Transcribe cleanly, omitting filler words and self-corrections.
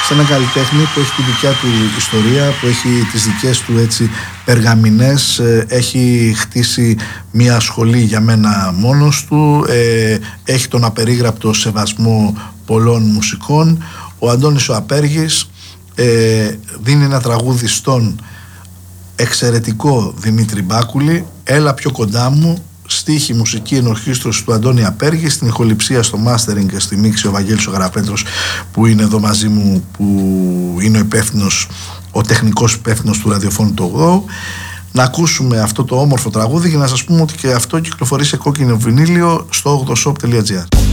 σε έναν καλλιτέχνη που έχει τη δικιά του ιστορία, που έχει τις δικές του έτσι περγαμηνές, έχει χτίσει μια σχολή για μένα μόνος του, έχει τον απερίγραπτο σεβασμό πολλών μουσικών. Ο Αντώνης ο Απέργης δίνει ένα τραγούδι στον εξαιρετικό Δημήτρη Μπάκουλη, «Έλα πιο κοντά μου», στίχη, μουσική, ενορχήστρωση του Αντώνη Απέργη, στην ηχοληψία, στο mastering και στη μίξη ο Βαγγέλης ο Γαραπέτρος, που είναι εδώ μαζί μου, που είναι ο τεχνικός υπεύθυνος του ραδιοφώνου του 8. Να ακούσουμε αυτό το όμορφο τραγούδι και να σας πούμε ότι και αυτό κυκλοφορεί σε κόκκινο βινίλιο στο 8shop.gr.